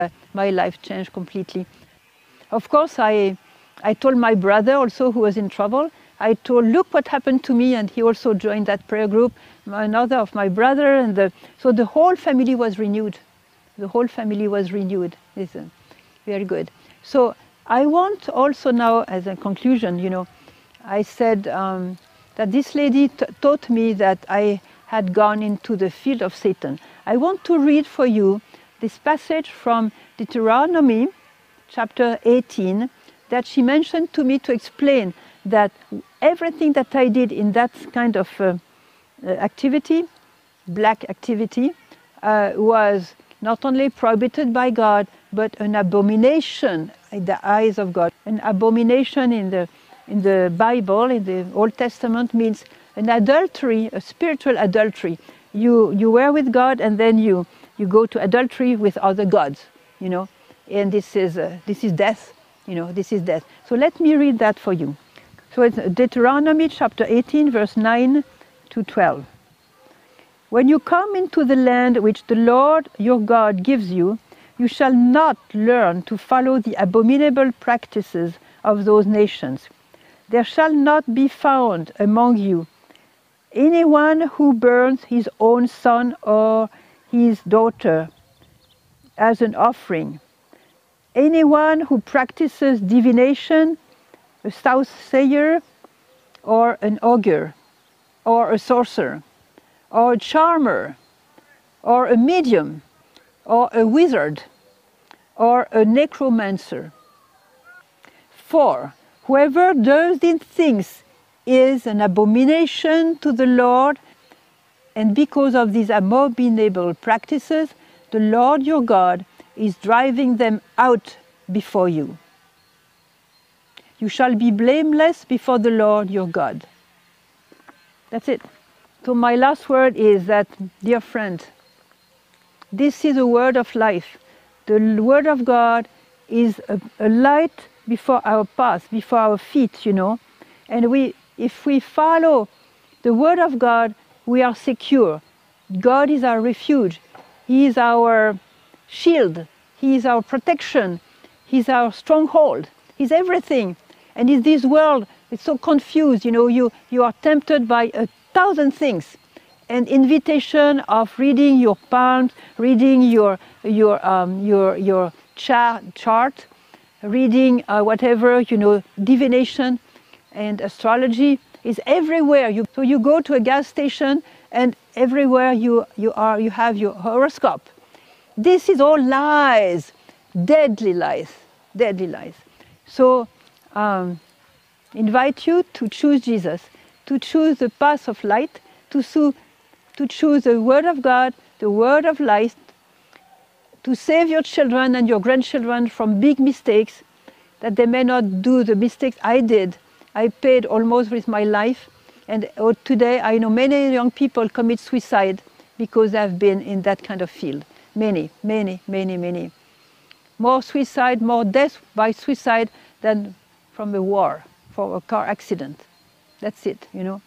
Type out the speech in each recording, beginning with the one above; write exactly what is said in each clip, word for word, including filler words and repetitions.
my life changed completely. Of course, I, I told my brother also, who was in trouble, I told, look what happened to me, and he also joined that prayer group, another of my brother, and the, so the whole family was renewed. The whole family was renewed. Listen, very good. So I want also now, as a conclusion, you know, I said um, that this lady t taught me that I had gone into the field of Satan. I want to read for you this passage from Deuteronomy chapter eighteen that she mentioned to me to explain that everything that I did in that kind of uh, activity, black activity, uh, was not only prohibited by God, but an abomination in the eyes of God. An abomination in the, in the Bible, in the Old Testament, means an adultery, a spiritual adultery. You, you were with God and then you, you go to adultery with other gods, you know, and this is, uh, this is death, you know, this is death. So let me read that for you. So it's Deuteronomy chapter eighteen, verse nine to twelve. When you come into the land which the Lord your God gives you, you shall not learn to follow the abominable practices of those nations. There shall not be found among you anyone who burns his own son or his daughter as an offering, anyone who practices divination, a soothsayer, or an augur, or a sorcerer, or a charmer, or a medium, or a wizard, or a necromancer. For whoever does these things is an abomination to the Lord, and because of these abominable practices, the Lord your God is driving them out before you. You shall be blameless before the Lord your God. That's it. So my last word is that, dear friend, this is a word of life. The word of God is a, a light before our path, before our feet, you know. And we, if we follow the word of God, we are secure. God is our refuge. He is our shield. He is our protection. He's our stronghold. He's everything. And in this world, it's so confused, you know, you, you are tempted by a thousand things. An invitation of reading your palms, reading your, your, um, your, your chart, chart, reading uh, whatever, you know, divination and astrology is everywhere. You, so you go to a gas station and everywhere you, you, are, you have your horoscope. This is all lies, deadly lies, deadly lies. So, Um, invite you to choose Jesus, to choose the path of light, to, so, to choose the word of God, the word of light, to save your children and your grandchildren from big mistakes, that they may not do the mistakes I did. I paid almost with my life, and oh, today I know many young people commit suicide because they've been in that kind of field. Many, many, many, many. More suicide, more death by suicide than from a war, for a car accident. That's it, you know.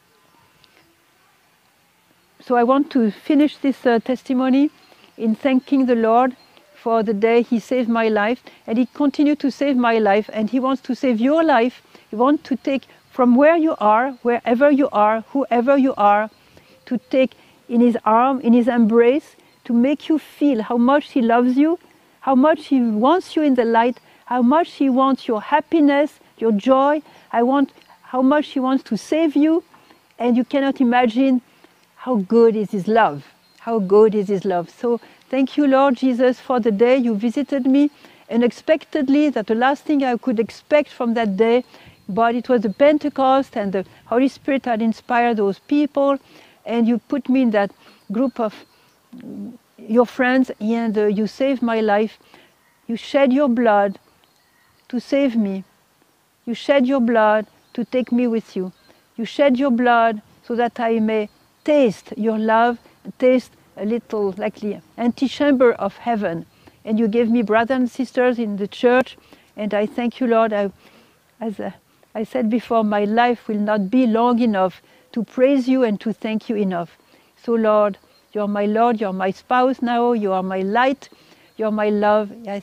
So I want to finish this uh, testimony in thanking the Lord for the day He saved my life, and He continued to save my life, and He wants to save your life. He wants to take from where you are, wherever you are, whoever you are, to take in His arm, in His embrace, to make you feel how much He loves you, how much He wants you in the light, how much He wants your happiness, your joy, I want, how much He wants to save you, and you cannot imagine how good is His love, how good is His love. So thank you, Lord Jesus, for the day you visited me unexpectedly, that the last thing I could expect from that day, but it was the Pentecost and the Holy Spirit had inspired those people, and you put me in that group of your friends, and uh, you saved my life. You shed your blood to save me. You shed your blood to take me with you. You shed your blood so that I may taste your love, taste a little like the antechamber of heaven. And you gave me brothers and sisters in the church, and I thank you, Lord. I, as uh, I said before, my life will not be long enough to praise you and to thank you enough. So, Lord, you're my Lord, you're my spouse now, you are my light, you're my love. I